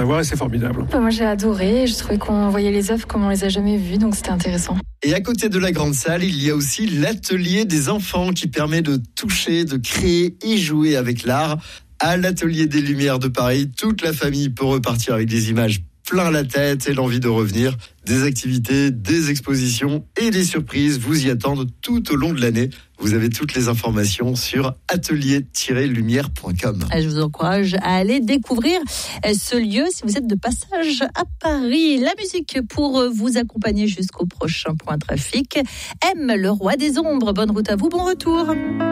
à voir et c'est formidable. Moi j'ai adoré, je trouvais qu'on voyait les œuvres comme on les a jamais vues, donc c'était intéressant. Et à côté de la grande salle, il y a aussi l'atelier des enfants qui permet de toucher, de créer et jouer avec l'art. À l'atelier des Lumières de Paris, toute la famille peut repartir avec des images plein la tête et l'envie de revenir. Des activités, des expositions et des surprises vous y attendent tout au long de l'année. Vous avez toutes les informations sur atelier-lumière.com. Je vous encourage à aller découvrir ce lieu si vous êtes de passage à Paris. La musique pour vous accompagner jusqu'au prochain point trafic. M, le roi des ombres. Bonne route à vous, bon retour.